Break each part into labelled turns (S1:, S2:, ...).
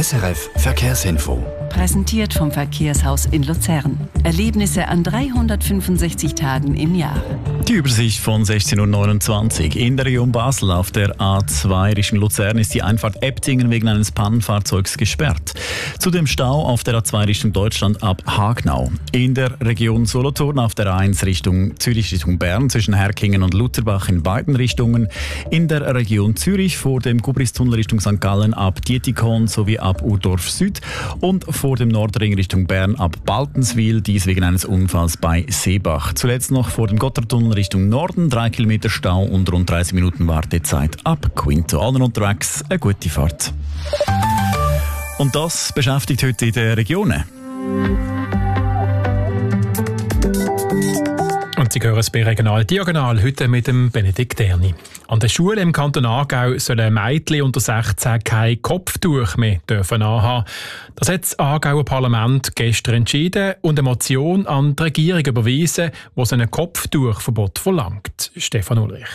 S1: SRF Verkehrsinfo.
S2: Präsentiert vom Verkehrshaus in Luzern. Erlebnisse an 365 Tagen im Jahr.
S3: Die Übersicht von 16.29 Uhr. In der Region Basel auf der A2 Richtung Luzern ist die Einfahrt Ebtingen wegen eines Pannenfahrzeugs gesperrt. Zudem Stau auf der A2 Richtung Deutschland ab Hagnau. In der Region Solothurn auf der A1 Richtung Zürich Richtung Bern zwischen Herkingen und Lutherbach in beiden Richtungen. In der Region Zürich vor dem Gubristunnel Richtung St. Gallen ab Dietikon sowie ab Urdorf Süd und vor dem Nordring Richtung Bern ab Baltenswil, dies wegen eines Unfalls bei Seebach. Zuletzt noch vor dem Gotthardtunnel Richtung Norden, 3 Kilometer Stau und rund 30 Minuten Wartezeit ab Quinto. Allen unterwegs eine gute Fahrt. Und das beschäftigt heute in den Regionen.
S4: Und Sie hören es bei Regional Diagonal heute mit dem Benedikt Erni. An der Schule im Kanton Aargau sollen Mädchen unter 16 kein Kopftuch mehr dürfen anhaben. Das hat das Aargauer Parlament gestern entschieden und eine Motion an die Regierung überwiesen, die ein Kopftuchverbot verlangt. Stefan Ulrich.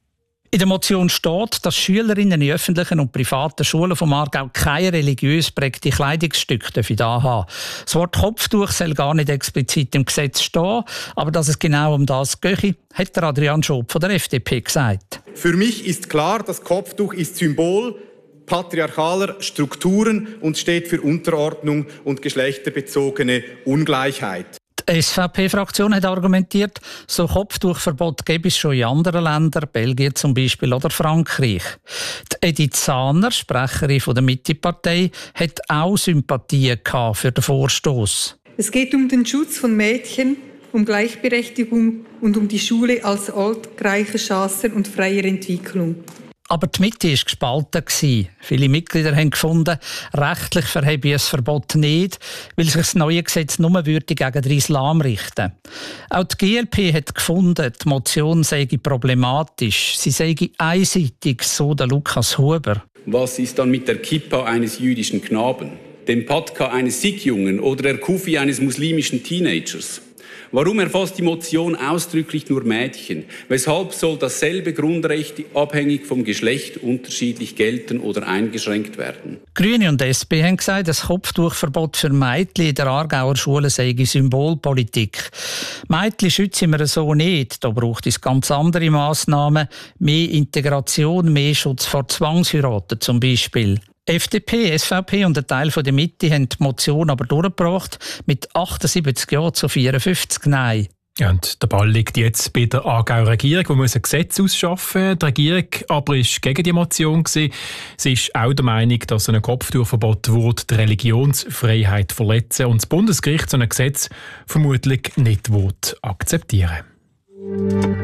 S5: In der Motion steht, dass Schülerinnen in öffentlichen und privaten Schulen vom Aargau keine religiös prägte Kleidungsstücke anhaben. Das Wort Kopftuch soll gar nicht explizit im Gesetz stehen, aber dass es genau um das gehe, hat der Adrian Schob von der FDP gesagt.
S6: Für mich ist klar, das Kopftuch ist Symbol patriarchaler Strukturen und steht für Unterordnung und geschlechterbezogene Ungleichheit.
S5: Die SVP-Fraktion hat argumentiert, so Kopftuchverbot gäbe es schon in anderen Ländern, Belgien zum Beispiel oder Frankreich. Die Edith Zahner, Sprecherin der Mitte-Partei, hat auch Sympathien für den Vorstoß.
S7: Es geht um den Schutz von Mädchen, um Gleichberechtigung und um die Schule als Ort gleicher Chancen und freier Entwicklung.
S5: Aber die Mitte war gespalten. Viele Mitglieder haben gefunden, rechtlich verhebe ein Verbot nicht, weil sich das neue Gesetz nur gegen den Islam richten. Auch die GLP hat gefunden, die Motion sei problematisch. Sie sei einseitig, so der Lukas Huber.
S8: Was ist dann mit der Kippa eines jüdischen Knaben, dem Patka eines Sikh-Jungen oder der Kufi eines muslimischen Teenagers? Warum erfasst die Motion ausdrücklich nur Mädchen? Weshalb soll dasselbe Grundrecht abhängig vom Geschlecht unterschiedlich gelten oder eingeschränkt werden?
S5: Grüne und SP haben gesagt, das Kopftuchverbot für Mädchen in der Aargauer Schule sei Symbolpolitik. Mädchen schützen wir so nicht. Da braucht es ganz andere Massnahmen. Mehr Integration, mehr Schutz vor Zwangsheiraten zum Beispiel. FDP, SVP und ein Teil der Mitte haben die Motion aber durchgebracht mit 78 Ja zu 54 Nein.
S4: Ja, und der Ball liegt jetzt bei der Aargauer Regierung, die muss ein Gesetz ausschaffen muss. Die Regierung aber ist gegen die Motion gewesen. Sie ist auch der Meinung, dass ein Kopftuchverbot die Religionsfreiheit verletzen und das Bundesgericht so ein Gesetz vermutlich nicht akzeptieren will.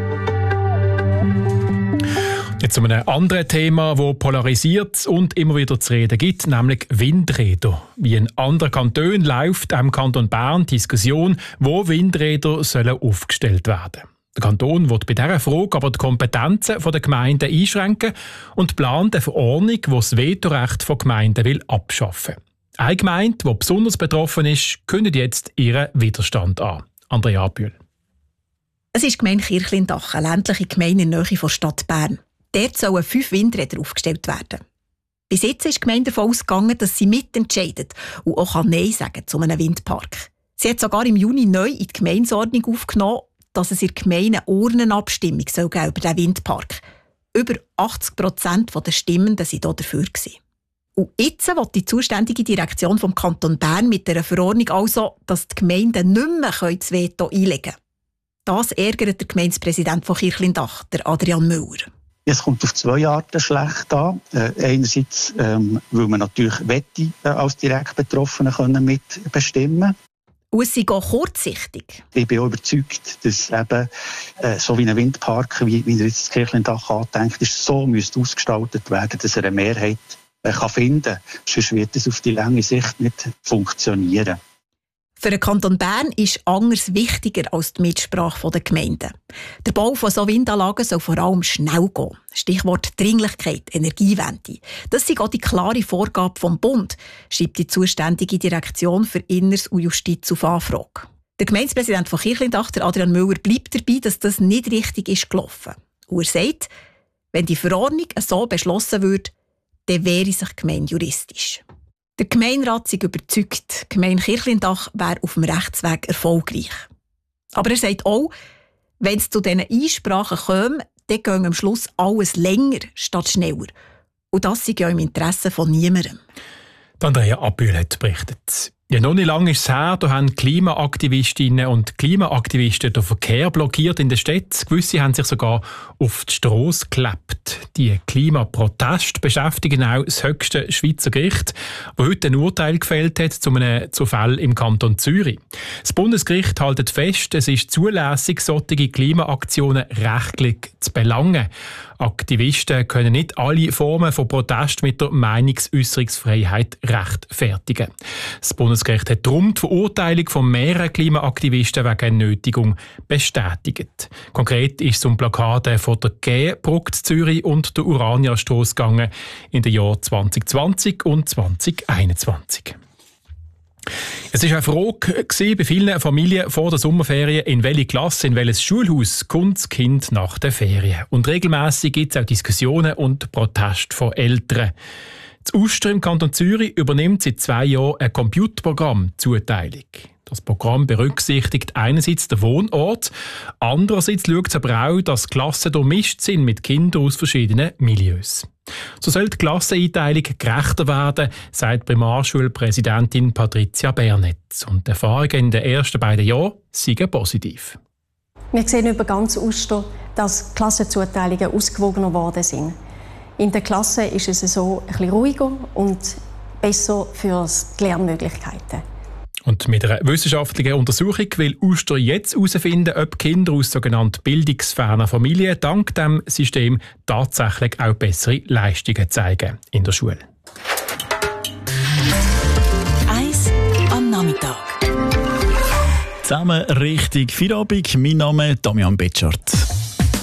S4: Jetzt zu einem anderen Thema, das polarisiert und immer wieder zu reden gibt, nämlich Windräder. Wie in anderen Kantonen läuft im Kanton Bern die Diskussion, wo Windräder sollen aufgestellt werden. Der Kanton will bei dieser Frage aber die Kompetenzen der Gemeinden einschränken und plant eine Verordnung, die das Vetorecht von Gemeinden abschaffen will. Eine Gemeinde, die besonders betroffen ist, kündigt jetzt ihren Widerstand an. Andrea Bühl.
S9: Es ist die Gemeinde Kirchlindach, eine ländliche Gemeinde in der Nähe der Stadt Bern. Dort sollen 5 Windräder aufgestellt werden. Bis jetzt ist die Gemeinde davon ausgegangen, dass sie mitentscheidet und auch Nein sagen zu einem Windpark. Sie hat sogar im Juni neu in die Gemeindeordnung aufgenommen, dass es in der Gemeinde eine Urnenabstimmung über diesen Windpark. Über 80% der Stimmenden waren dafür. Und jetzt will die zuständige Direktion vom Kanton Bern mit dieser Verordnung also, dass die Gemeinden nicht mehr das Veto einlegen können. Das ärgert der Gemeindepräsident von Kirchlindach, der Adrian Müller.
S10: Es kommt auf 2 Arten schlecht an. Einerseits, weil man natürlich als direkt Betroffene mitbestimmen können.
S9: Und es ist auch kurzsichtig.
S10: Ich bin auch überzeugt, dass eben so wie ein Windpark, wie er jetzt das Kirchlindach andenkt, ist, so müsste ausgestaltet werden, dass er eine Mehrheit finden kann. Sonst wird es auf die lange Sicht nicht funktionieren.
S9: Für den Kanton Bern ist anders wichtiger als die Mitsprache der Gemeinden. Der Bau von solchen Windanlagen soll vor allem schnell gehen. Stichwort Dringlichkeit, Energiewende. Das ist auch die klare Vorgabe vom Bund, schreibt die zuständige Direktion für Inneres und Justiz auf Anfrage. Der Gemeindepräsident von Kirchlindach, Adrian Müller, bleibt dabei, dass das nicht richtig ist gelaufen. Und er sagt, wenn die Verordnung so beschlossen würde, dann wäre sich die Gemeinde juristisch. Der Gemeinderat ist überzeugt, die Gemeinde Kirchlindach wäre auf dem Rechtsweg erfolgreich. Aber er sagt auch, wenn es zu diesen Einsprachen käme, dann gehen am Schluss alles länger statt schneller. Und das ist ja im Interesse von niemandem.
S4: Andrea Abbühl hat berichtet. Ja, noch nicht lange ist es her, da haben Klimaaktivistinnen und Klimaaktivisten den Verkehr blockiert in der Stadt. Gewisse haben sich sogar auf die Strasse geklebt. Die Klimaproteste beschäftigen auch das höchste Schweizer Gericht, das heute ein Urteil gefällt hat zu Fällen im Kanton Zürich. Das Bundesgericht hält fest, es ist zulässig, solche Klimaaktionen rechtlich zu belangen. Aktivisten können nicht alle Formen von Protest mit der Meinungsäusserungsfreiheit rechtfertigen. Das Bundesgericht hat darum die Verurteilung von mehreren Klimaaktivisten wegen Nötigung bestätigt. Konkret ist es um Blockade von der G-Brücke in Zürich und der Urania-Strasse gegangen in den Jahren 2020 und 2021. Es war eine Frage bei vielen Familien vor der Sommerferien, in welche Klasse, in welches Schulhaus kommt das Kind nach den Ferien. Und regelmässig gibt es auch Diskussionen und Proteste von Eltern. Das Uster im Kanton Zürich übernimmt seit 2 Jahren eine Computerprogramm-Zuteilung. Das Programm berücksichtigt einerseits den Wohnort, andererseits schaut es aber auch, dass Klassen durchmischt sind mit Kindern aus verschiedenen Milieus. So soll die Klasseneinteilung gerechter werden, sagt Primarschulpräsidentin Patricia Bernetz. Und die Erfahrungen in den ersten beiden Jahren sind positiv.
S1: Wir sehen über ganz Uster, dass Klassenzuteilungen ausgewogener geworden sind. In der Klasse ist es so ein bisschen ruhiger und besser für die Lernmöglichkeiten. Und
S4: mit einer wissenschaftlichen Untersuchung will Uster jetzt herausfinden, ob Kinder aus sogenannten bildungsfernen Familien dank diesem System tatsächlich auch bessere Leistungen zeigen in der Schule.
S2: Eis am Nachmittag.
S3: Zusammen richtig Feierabend. Mein Name ist Damian Betschart.